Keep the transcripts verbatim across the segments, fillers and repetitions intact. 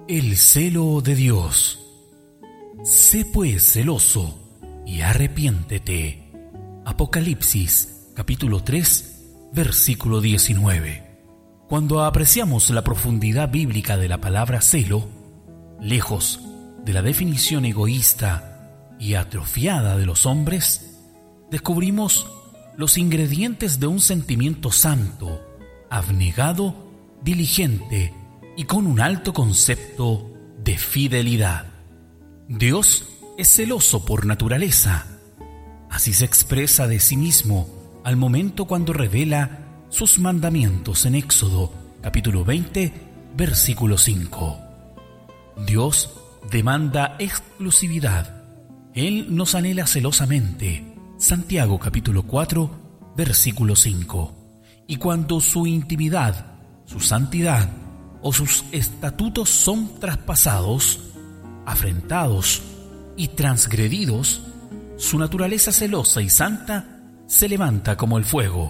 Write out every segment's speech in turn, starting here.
El celo de Dios. Sé pues celoso y arrepiéntete. Apocalipsis capítulo tres, versículo diecinueve. Cuando apreciamos la profundidad bíblica de la palabra celo, lejos de la definición egoísta y atrofiada de los hombres, descubrimos los ingredientes de un sentimiento santo, abnegado, diligente y con un alto concepto de fidelidad. Dios es celoso por naturaleza. Así se expresa de sí mismo al momento cuando revela sus mandamientos en Éxodo capítulo veinte, versículo cinco. Dios demanda exclusividad. Él nos anhela celosamente. Santiago capítulo cuatro, versículo cinco. Y cuando su intimidad, su santidad o sus estatutos son traspasados, afrentados y transgredidos, su naturaleza celosa y santa se levanta como el fuego.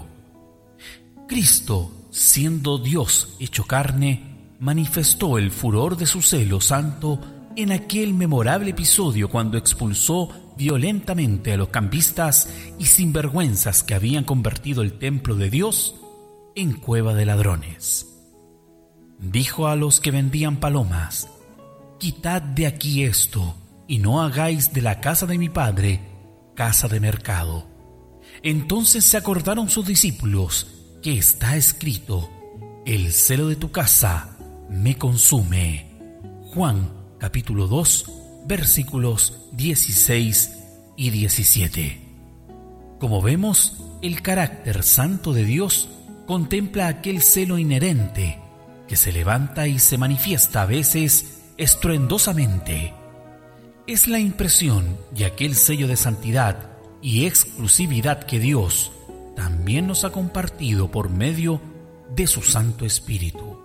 Cristo, siendo Dios hecho carne, manifestó el furor de su celo santo en aquel memorable episodio cuando expulsó violentamente a los cambistas y sinvergüenzas que habían convertido el templo de Dios en cueva de ladrones. Dijo a los que vendían palomas: «Quitad de aquí esto, y no hagáis de la casa de mi padre casa de mercado». Entonces se acordaron sus discípulos que está escrito: «El celo de tu casa me consume». Juan capítulo dos, versículos dieciséis y diecisiete. Como vemos, el carácter santo de Dios contempla aquel celo inherente que se levanta y se manifiesta a veces estruendosamente. Es la impresión y aquel sello de santidad y exclusividad que Dios también nos ha compartido por medio de su Santo Espíritu.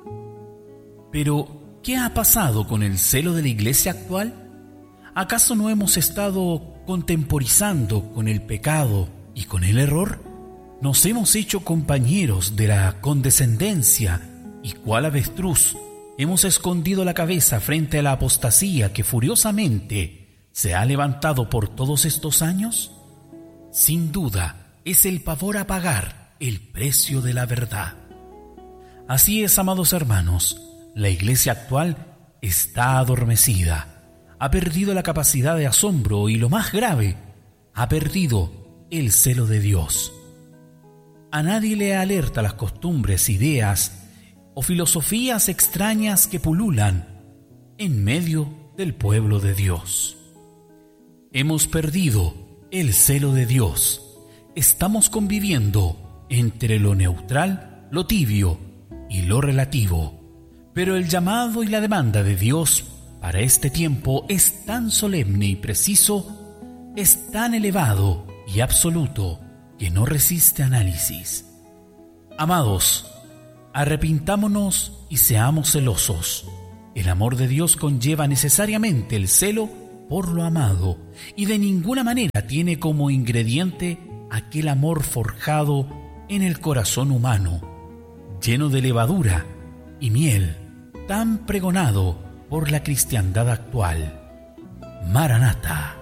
Pero, ¿qué ha pasado con el celo de la iglesia actual? ¿Acaso no hemos estado contemporizando con el pecado y con el error? ¿Nos hemos hecho compañeros de la condescendencia y cual avestruz hemos escondido la cabeza frente a la apostasía que furiosamente se ha levantado por todos estos años? Sin duda, es el pavor a pagar el precio de la verdad. Así es, amados hermanos, la iglesia actual está adormecida, ha perdido la capacidad de asombro y, lo más grave, ha perdido el celo de Dios. A nadie le alerta las costumbres, ideas o filosofías extrañas que pululan en medio del pueblo de Dios. Hemos perdido el celo de Dios. Estamos conviviendo entre lo neutral, lo tibio y lo relativo. Pero el llamado y la demanda de Dios para este tiempo es tan solemne y preciso, es tan elevado y absoluto que no resiste análisis. Amados, arrepintámonos y seamos celosos. El amor de Dios conlleva necesariamente el celo por lo amado y de ninguna manera tiene como ingrediente aquel amor forjado en el corazón humano, lleno de levadura y miel, tan pregonado por la cristiandad actual. Maranatha.